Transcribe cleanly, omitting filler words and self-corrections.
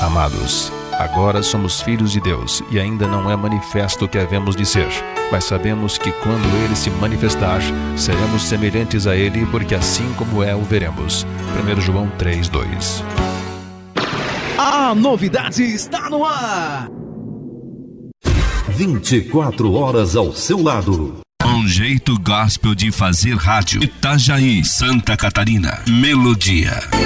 Amados, agora somos filhos de Deus e ainda não é manifesto o que havemos de ser, mas sabemos que quando Ele se manifestar, seremos semelhantes a Ele, porque assim como é, o veremos. 1 João 3:2. A novidade está no ar! 24 horas ao seu lado. Um jeito gospel de fazer rádio. Itajaí, Santa Catarina. Melodia.